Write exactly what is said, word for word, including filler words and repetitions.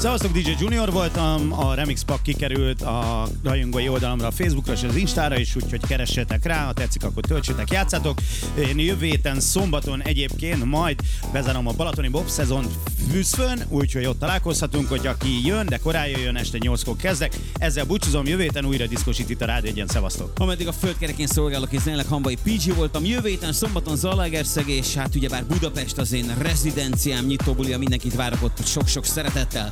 Szevasztok, dé dzsé Junior voltam, a Remix Pack kikerült a rajongói oldalamra, a Facebookra és az Instára is, úgyhogy keressetek rá, ha tetszik, akkor töltsétek, játszátok. Én jövő héten szombaton egyébként majd bezárom a Balatoni Bob szezon Fűzfön, úgyhogy ott találkozhatunk, hogy aki jön, de korán jöjjön, este nyolckor kezdek. Ezzel búcsúzom, jövő héten újra diszkosít itt a Rádió egyen, szevasztok. Ameddig a földkerekén szolgálok, és jelenleg Hamvai pé gé voltam, jövő héten szombaton Zalaegerszeg, és hát ugyebár Budapest az én rezidenciám, nyitóbulia, mindenkit várok ott sok-sok szeretettel.